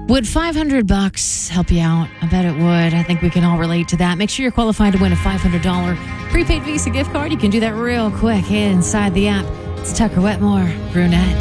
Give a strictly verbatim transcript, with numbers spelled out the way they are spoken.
Would five hundred bucks help you out? I bet it would. I think we can all relate to that. Make sure you're qualified to win a five hundred dollars prepaid Visa gift card. You can do that real quick inside the app. It's Tucker Wetmore, Brunette.